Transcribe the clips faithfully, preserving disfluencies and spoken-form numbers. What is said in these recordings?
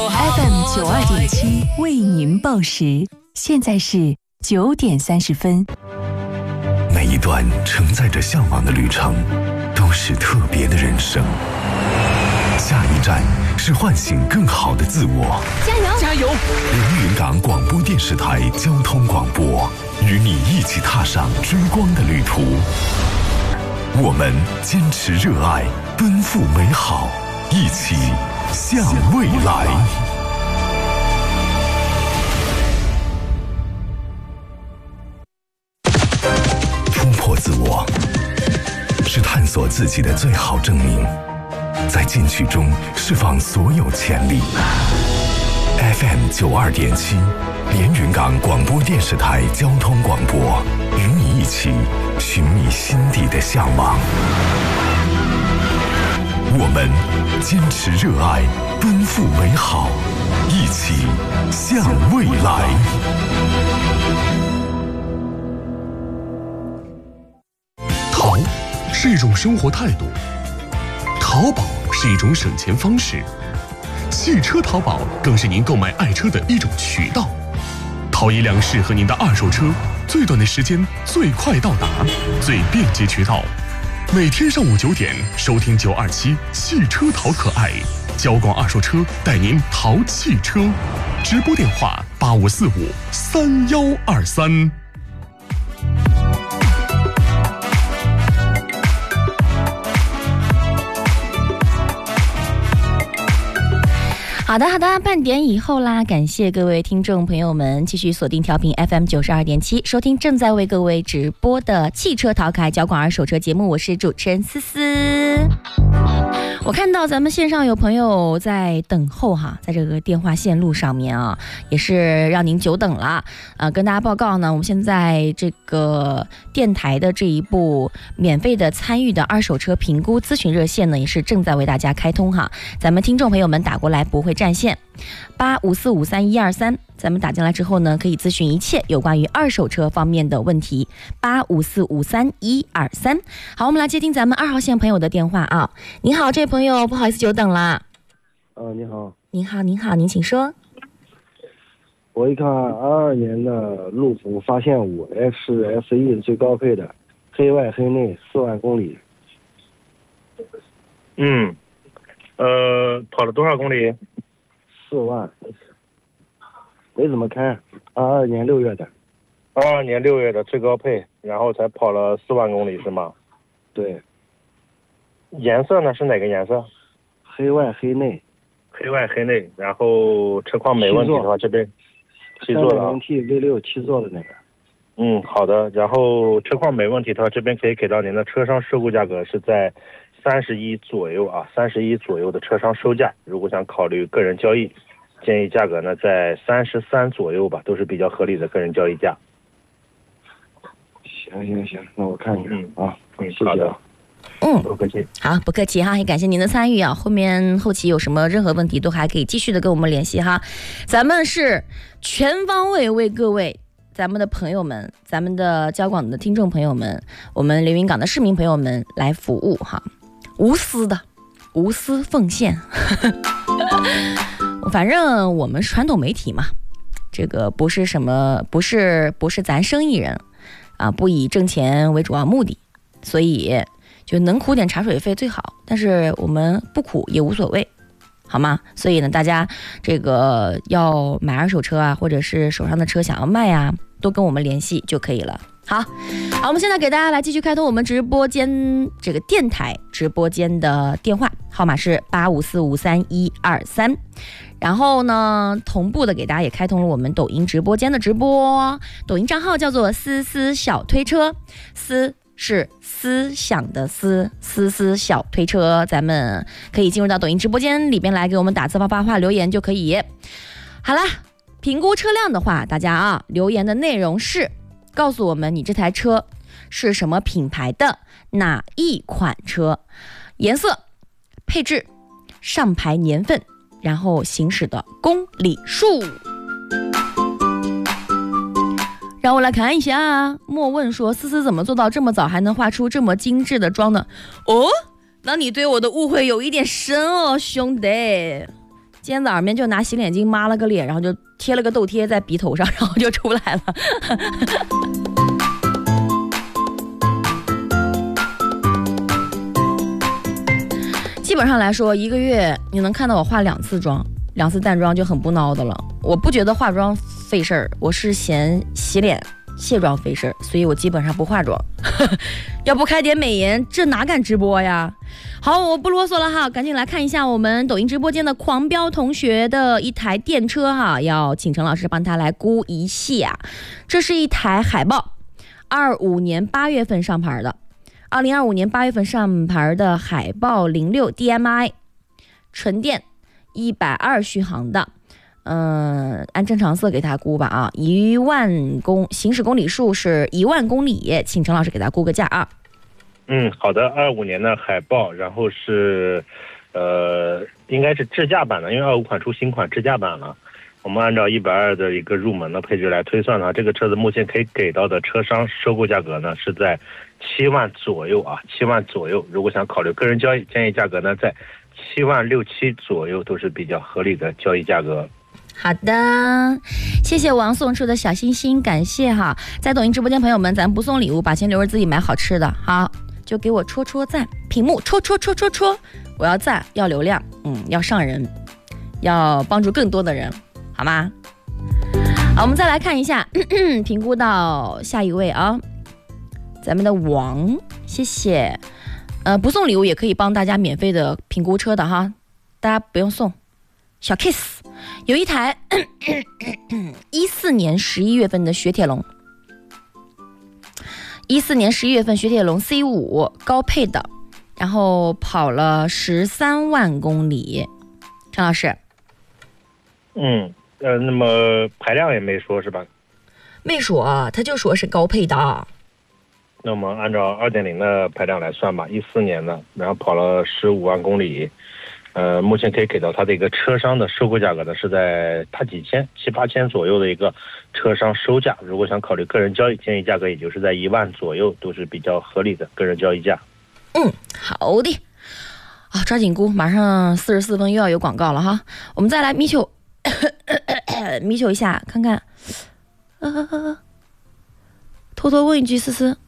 F M 九二点七为您报时，现在是九点三十分。 每一段承载着向往的旅程，都是特别的人生。下一站是唤醒更好的自我。 加油！ 加油！ 连云港广播电视台交通广播，与你一起踏上追光的旅途。我们坚持热爱，奔赴美好，一起向未来。突破自我，是探索自己的最好证明。在进取中释放所有潜力。F M 九二点七，连云港广播电视台交通广播，与你一起寻觅心底的向往。我们坚持热爱，奔赴美好，一起向未来。 淘是一种生活态度，淘宝是一种省钱方式，汽车淘宝更是您购买爱车的一种渠道。淘一辆适合您的二手车，最短的时间，最快到达，最便捷渠道。每天上午九点，收听九二七汽车淘可爱，交广二手车带您淘汽车。直播电话八五四五三幺二三。 好的好的，半点以后啦，感谢各位听众朋友们继续锁定调频 F M 九十二点七，收听正在为各位直播的汽车淘可爱交广二手车节目，我是主持人思思。我看到咱们线上有朋友在等候哈，在这个电话线路上面啊，也是让您久等了。呃，跟大家报告呢，我们现在这个电台的这一部免费的参与的二手车评估咨询热线呢，也是正在为大家开通哈。咱们听众朋友们打过来不会占线，八五四五三一二三。咱们打进来之后呢，可以咨询一切有关于二手车方面的问题，八五四五三一二三。好，我们来接听咱们二号线朋友的电话啊。您好，这位朋友，不好意思久等了。 呃，你好。 您好，您好，您请说。 我一看二二年的路虎发现五 X S E 最高配的，黑外黑内，四万公里。 嗯，呃，跑了多少公里？ 四万。没怎么开，二二年六月的， 二二年六月的最高配，然后才跑了四万公里是吗？ 对。 颜色呢是哪个颜色？ 黑外黑内。 黑外黑内，然后车况没问题的话，这边七座的啊。 三点零 T V 六七座的那个。 嗯，好的。然后车况没问题的话，这边可以给到您的车商收购价格是在三十一左右啊，三十一左右的车商收价。如果想考虑个人交易，建议价格呢在三十三左右吧，都是比较合理的个人交易价。 行行行，那我看一看、 嗯、 啊， 嗯， 谢谢啊。 嗯， 不客气。 好，不客气哈，也感谢您的参与啊。后面后期有什么任何问题都还可以继续的跟我们联系哈。咱们是全方位为各位咱们的朋友们，咱们的交广的听众朋友们，我们连云港的市民朋友们来服务哈，无私的，无私奉献。反正我们是传统媒体嘛，这个不是什么，不是不是咱生意人啊，不以挣钱为主要目的，所以就能苦点茶水费最好，但是我们不苦也无所谓，好吗？所以呢，大家这个要买二手车啊，或者是手上的车想要卖啊，都跟我们联系就可以了。好，好，我们现在给大家来继续开通我们直播间这个电台直播间的电话号码是八五四五三一二三。然后呢，同步的给大家也开通了我们抖音直播间的直播，抖音账号叫做思思小推车，思是思想的思，思思小推车，咱们可以进入到抖音直播间里边来给我们打字、发发话、留言就可以。好啦，评估车辆的话，大家啊，留言的内容是告诉我们你这台车是什么品牌的，哪一款车，颜色、配置、上牌年份，然后行驶的公里数。让我来看一下，莫问说思思怎么做到这么早还能画出这么精致的妆呢？哦，那你对我的误会有一点深哦，兄弟。 今天早上面就拿洗脸巾抹了个脸，然后就贴了个痘贴在鼻头上，然后就出来了。基本上来说，一个月你能看到我化两次妆，两次淡妆就很不孬的了。我不觉得化妆费事儿，我是嫌洗脸卸妆费事儿，所以我基本上不化妆。要不开点美颜，这哪敢直播呀？好，我不啰嗦了哈，赶紧来看一下我们抖音直播间的狂飙同学的一台电车哈，要请陈老师帮他来估一下。这是一台海豹，二五年八月份上牌的。二零二五年八月份上牌的海豹零六 D M I 纯电一百二续航的，嗯，按正常色给它估吧啊，一万公行驶公里数是一万公里，请陈老师给它估个价啊。 嗯，好的，二五年的海豹，然后是，呃，应该是智驾版的，因为二五款出新款智驾版了。我们按照一百二的一个入门的配置来推算呢，这个车子目前可以给到的车商收购价格呢是在七万左右啊，七万左右。如果想考虑个人交易，建议价格呢在七万六七左右，都是比较合理的交易价格。 好的，谢谢王送出的小心心，感谢哈。在抖音直播间朋友们，咱不送礼物，把钱留着自己买好吃的，好，就给我戳戳赞，屏幕戳戳戳戳戳，我要赞，要流量，嗯，要上人，要帮助更多的人，好吗？好，我们再来看一下，咳咳评估到下一位啊，咱们的王，谢谢。呃，不送礼物也可以帮大家免费的评估车的哈，大家不用送。小 kiss 有一台一四年十一月份的雪铁龙，一四年十一月份雪铁龙 C 五 高配的，然后跑了十三万公里。陈老师， 嗯，呃，那么排量也没说是吧？ 没说，他就说是高配的。 那我们按照 二点零 的排量来算吧，一四年的，然后跑了十五万公里。呃，目前可以给到它的一个车商的收购价格呢，是在大几千、七八千左右的一个车商收价。如果想考虑个人交易，建议价格也就是在一万左右，都是比较合理的个人交易价。 嗯，好的。啊，抓紧估，马上四十四分又要有广告了哈。我们再来米球，米球一下看看。呃，偷偷问一句，思思。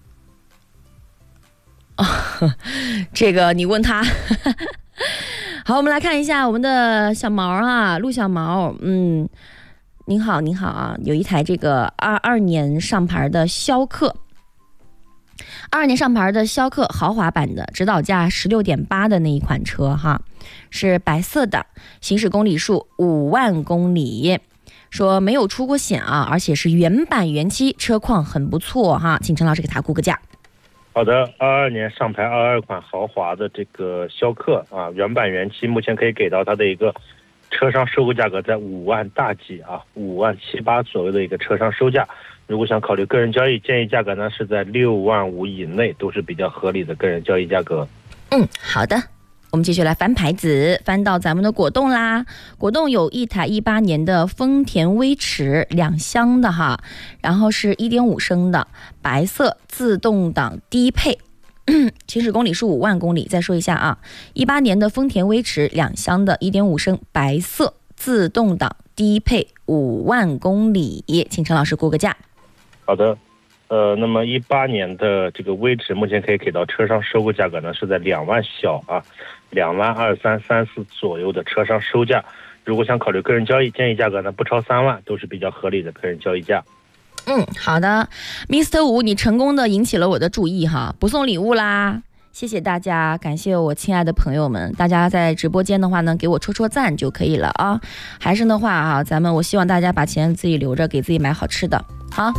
啊，这个你问他。好，我们来看一下我们的小毛啊，陆小毛，嗯，您好，您好啊，有一台这个二二年上牌的逍客，二二年上牌的逍客豪华版的，指导价十六点八的那一款车哈，是白色的，行驶公里数五万公里，说没有出过险啊，而且是原版原漆，车况很不错哈，请陈老师给他估个价。 好的，二二年上牌二二款豪华的这个逍客啊，原版原漆，目前可以给到它的一个车商收购价格在五万大几啊，五万七八左右的一个车商收价。如果想考虑个人交易，建议价格呢是在六万五以内，都是比较合理的个人交易价格。 嗯，好的。我们继续来翻牌子，翻到咱们的果冻啦。果冻有一台一八年的丰田威驰两厢的哈，然后是 一点五 升的白色自动挡低配，行驶公里数五万公里。再说一下啊，一八年的丰田威驰两厢的 一点五 升白色自动挡低配五万公里，请陈老师估个价。 好的。呃，那么一八年的这个威驰目前可以给到车商收购价格呢，是在两万小啊，两万二三三四左右的车商收价。如果想考虑个人交易，建议价格呢不超三万，都是比较合理的个人交易价。 嗯，好的 ，Mister 吴，你成功的引起了我的注意哈，不送礼物啦，谢谢大家，感谢我亲爱的朋友们，大家在直播间的话呢，给我戳戳赞就可以了啊。还是那话啊，咱们我希望大家把钱自己留着，给自己买好吃的，好。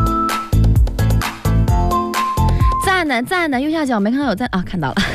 赞呢赞呢，右下角没看到有赞啊，看到了。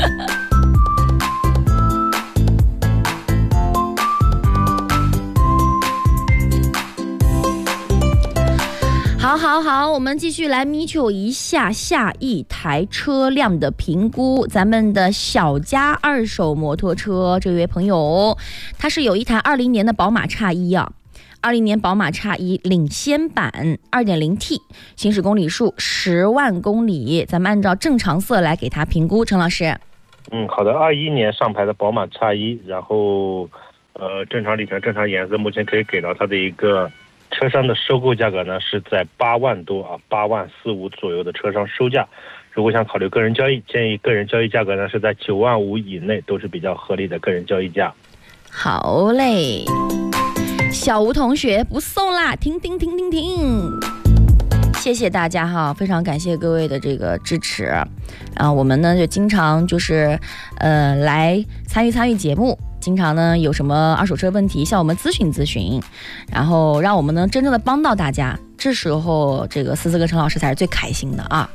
好好好，我们继续来咪求一下下一台车辆的评估。咱们的小家二手摩托车这位朋友，他是有一台二零年的宝马叉一啊。二零年宝马叉一领先版 二点零 T， 行驶公里数十万公里，咱们按照正常色来给它评估。陈老师， 嗯，好的，二一年上牌的宝马叉一，然后呃，正常里程、正常颜色，目前可以给到它的一个车商的收购价格呢，是在八万多啊，八万四五左右的车商收价。如果想考虑个人交易，建议个人交易价格呢是在九万五以内，都是比较合理的个人交易价。 好嘞，小吴同学不送啦，停停停停停。谢谢大家哈，非常感谢各位的这个支持啊！我们呢就经常就是呃来参与参与节目，经常呢有什么二手车问题向我们咨询咨询，然后让我们呢真正的帮到大家。这时候这个思思跟陈老师才是最开心的啊！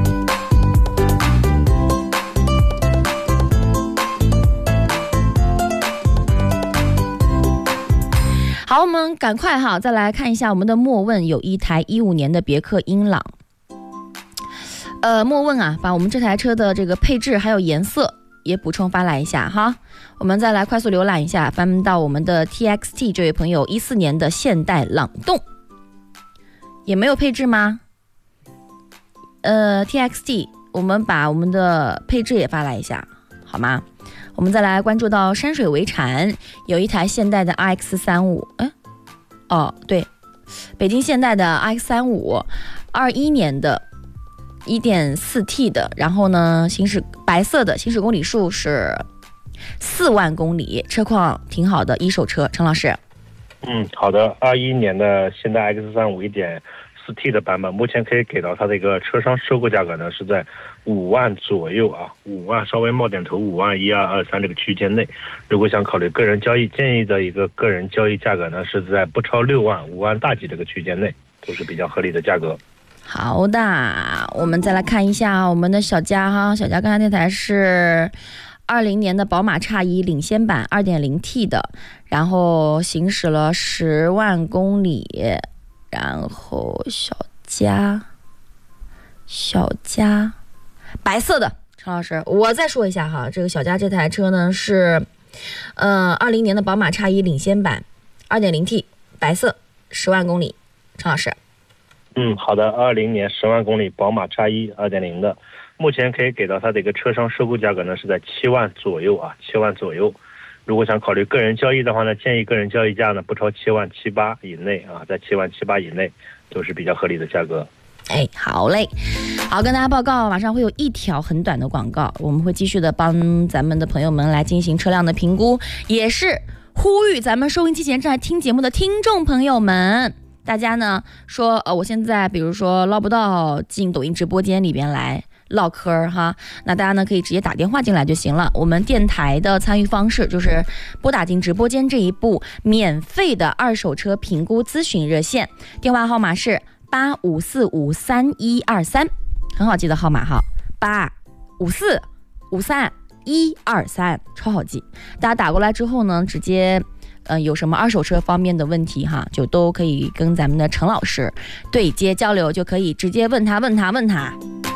好，我们赶快哈，再来看一下我们的莫问，有一台一五年的别克英朗。呃，莫问啊，把我们这台车的这个配置还有颜色也补充发来一下哈。我们再来快速浏览一下，翻到我们的 T X T 这位朋友一四年的现代朗动，也没有配置吗？呃 ，T X T， 我们把我们的配置也发来一下，好吗？我们再来关注到山水围禅，有一台现代的 R X 三十五， 哎，哦，对，北京现代的 R X 三十五， 二一年的 一点四 T 的，然后呢，行驶白色的，行驶公里数是四万公里，车况挺好的，一手车，陈老师。 嗯，好的，二一年的现代 X 三十五 一点四 T 的版本，目前可以给到它的一个车商收购价格呢是在五万左右啊，五万稍微冒点头，五万一二二三这个区间内。如果想考虑个人交易，建议的一个个人交易价格呢是在不超六万、五万大几这个区间内，都是比较合理的价格。 好的，我们再来看一下我们的小佳哈，小佳刚才那台是二零年的宝马叉一领先版 二点零 T 的，然后行驶了十万公里。然后小佳，小佳，白色的，陈老师，我再说一下哈，这个小佳这台车呢是，呃，二零年的宝马叉一领先版 二点零 T 白色，十万公里，陈老师。 嗯，好的，二零年十万公里宝马叉一 二点零的，目前可以给到它的一个车商收购价格呢是在七万左右啊，七万左右。如果想考虑个人交易的话呢，建议个人交易价呢不超七万七八以内啊，在七万七八以内都是比较合理的价格。 哎，好嘞，好，跟大家报告，马上会有一条很短的广告，我们会继续的帮咱们的朋友们来进行车辆的评估，也是呼吁咱们收音机前正在听节目的听众朋友们，大家呢说呃，我现在比如说捞不到进抖音直播间里边来唠嗑哈，那大家呢可以直接打电话进来就行了。我们电台的参与方式就是拨打进直播间这一部免费的二手车评估咨询热线，电话号码是八五四五三一二三，很好记的号码哈，八五四五三一二三，超好记。大家打过来之后呢，直接呃有什么二手车方面的问题哈，就都可以跟咱们的陈老师对接交流，就可以直接问他问他问他。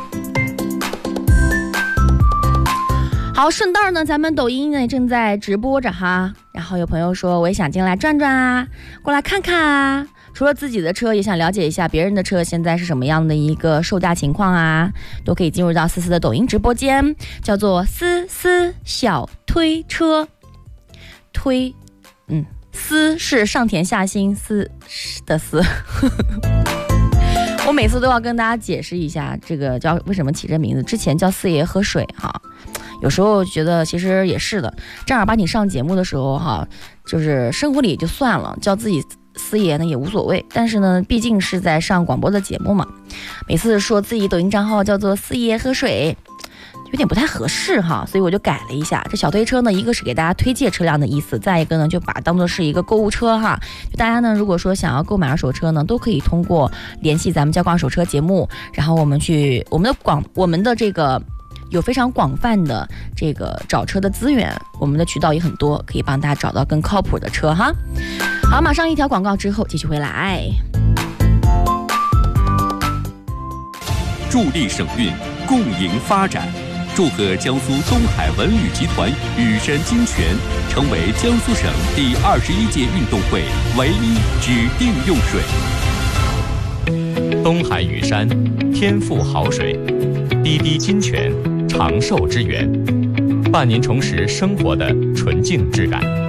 好，顺道呢，咱们抖音呢正在直播着哈，然后有朋友说我也想进来转转啊，过来看看啊，除了自己的车，也想了解一下别人的车现在是什么样的一个售价情况啊，都可以进入到思思的抖音直播间，叫做思思小推车，推，嗯，思是上田下心思的思。我每次都要跟大家解释一下这个叫为什么起这名字，之前叫四爷喝水哈，有时候觉得其实也是的，正儿八经上节目的时候哈，就是生活里也就算了，叫自己四爷呢也无所谓，但是呢毕竟是在上广播的节目嘛，每次说自己抖音账号叫做四爷喝水有点不太合适哈，所以我就改了一下。这小推车呢，一个是给大家推荐车辆的意思，再一个呢就把它当做是一个购物车哈。就大家呢如果说想要购买二手车呢，都可以通过联系咱们交广二手车节目，然后我们去我们的广我们的这个有非常广泛的这个找车的资源，我们的渠道也很多，可以帮大家找到更靠谱的车哈。好，马上一条广告之后继续回来。 助力省运，共赢发展。祝贺江苏东海文旅集团羽山精泉成为江苏省第二十一届运动会唯一指定用水。 东海羽山，天赋好水，滴滴金泉，长寿之源，伴您重拾生活的纯净质感。